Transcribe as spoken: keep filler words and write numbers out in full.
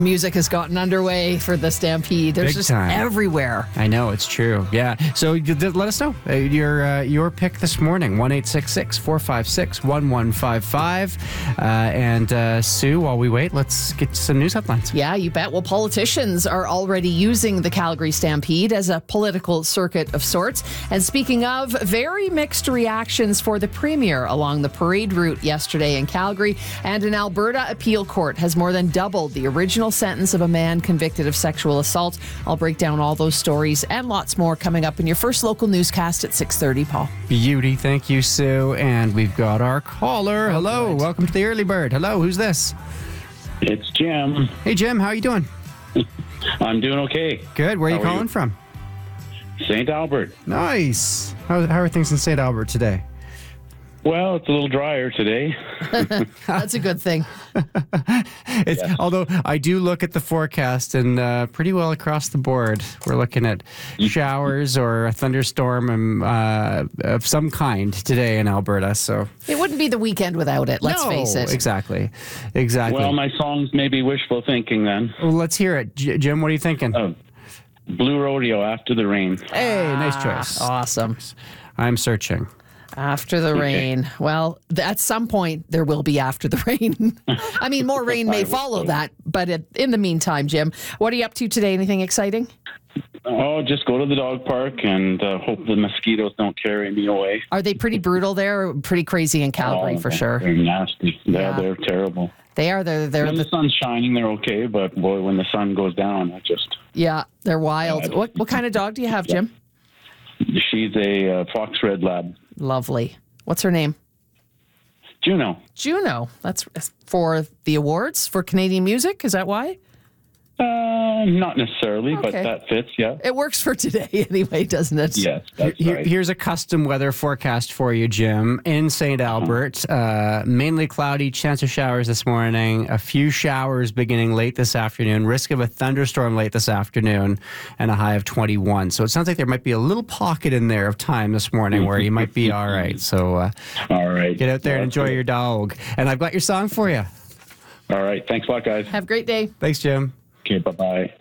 Music has gotten underway for the Stampede. There's Big just time. everywhere. I know, it's true. Yeah. So you did- let us know uh, your uh, your pick this morning. one eight six six, four five six, one one five five. Uh, and uh, Sue, while we wait, let's get some news headlines. Yeah, you bet. Well, politicians are already using the Calgary Stampede as a political circuit of sorts. And speaking of, very mixed reactions for the premier along the parade route yesterday in Calgary. And an Alberta appeal court has more than doubled the original sentence of a man convicted of sexual assault. I'll break down all those stories and lots more coming up in your first local newscast at six thirty, Paul. Beauty. Thank you, Sue. And we've got our caller. Oh, Hello. good. Welcome to the Early Bird. Hello. Who's this? It's Jim. Hey, Jim. How are you doing? I'm doing okay. Good. Where are you How are calling you? from? Saint Albert. Nice. How, how are things in Saint Albert today? Well, it's a little drier today. That's a good thing. It's, Although I do look at the forecast, and uh, pretty well across the board, we're looking at showers or a thunderstorm um, uh, of some kind today in Alberta. So It wouldn't be the weekend without it, let's no, face it. Exactly. Exactly. Well, my song's maybe wishful thinking then. Well, let's hear it. J- Jim, what are you thinking? Oh, Blue Rodeo, After the Rain. Hey, nice choice. Awesome. I'm searching. After the rain. Well, th- at some point, there will be after the rain. I mean, more rain may follow that, but it, in the meantime, Jim, what are you up to today? Anything exciting? Oh, just go to the dog park and uh, hope the mosquitoes don't carry me away. Are they pretty brutal there? Pretty crazy in Calgary, Oh, for sure. They're nasty. Yeah. Yeah, they're terrible. They are. They're, they're When the the, sun's shining, they're okay, but boy, when the sun goes down, I just... yeah, they're wild. Yeah. What, what kind of dog do you have, Jim? She's a uh, fox red lab. Lovely. What's her name? Juno. Juno. That's for the awards for Canadian music. Is that why? Uh, not necessarily, but Okay. that fits, yeah. It works for today anyway, doesn't it? Yes, that's Here, right. Here's a custom weather forecast for you, Jim. In Saint Albert, uh, mainly cloudy, chance of showers this morning, a few showers beginning late this afternoon, risk of a thunderstorm late this afternoon, and a high of twenty-one. So it sounds like there might be a little pocket in there of time this morning where you might be all right. So uh, All right. get out there and That's enjoy good. your dog. And I've got your song for you. All right. Thanks a lot, guys. Have a great day. Thanks, Jim. Okay, bye-bye.